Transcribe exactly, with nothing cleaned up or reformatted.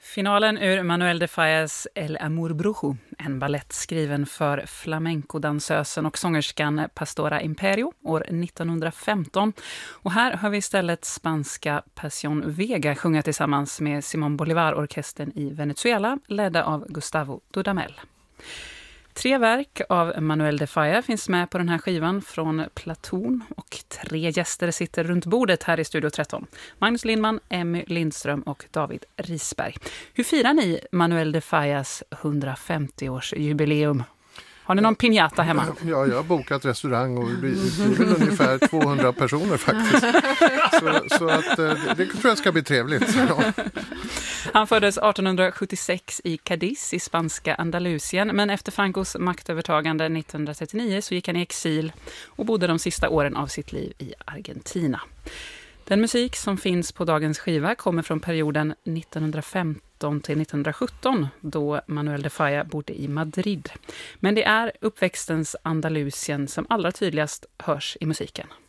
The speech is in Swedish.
Finalen ur Manuel de Fallas El Amor Brujo, en ballett skriven för flamencodansösen och sångerskan Pastora Imperio år nittonhundrafemton. Och här har vi istället spanska Pasión Vega sjunga tillsammans med Simón Bolívar-orkestern i Venezuela, ledda av Gustavo Dudamel. Tre verk av Manuel de Falla finns med på den här skivan från Platon och tre gäster sitter runt bordet här i Studio tretton. Magnus Lindman, Emmy Lindström och David Risberg. Hur firar ni Manuel de Fallas hundrafemtio-årsjubileum? Har ni någon piñata hemma? Ja, jag har bokat restaurang och det är väl ungefär tvåhundra personer faktiskt. Så, så att det, det tror jag ska bli trevligt. Ja. Han föddes artonhundrasjuttiosex i Cadiz i spanska Andalusien, men efter Francos maktövertagande nittonhundratrettionio så gick han i exil och bodde de sista åren av sitt liv i Argentina. Den musik som finns på dagens skiva kommer från perioden nittonhundrafemton till nittonhundrasjutton då Manuel de Falla bodde i Madrid. Men det är uppväxtens Andalusien som allra tydligast hörs i musiken.